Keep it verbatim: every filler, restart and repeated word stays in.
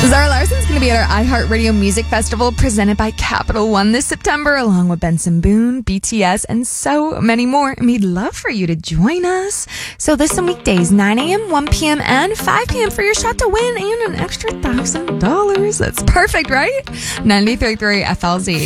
Zara Larson's going to be at our iHeartRadio Music Festival presented by Capital One this September, along with Benson Boone, B T S, and so many more. And we'd love for you to join us. So listen weekdays, nine a.m., one p.m., and five p.m. for your shot to win and an extra one thousand dollars. That's perfect, right? ninety-three point three F L Z.